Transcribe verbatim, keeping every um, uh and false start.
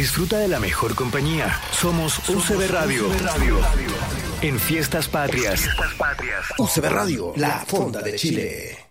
Disfruta de la mejor compañía. Somos U C B Radio. En Fiestas Patrias. U C B Radio, la fonda de Chile.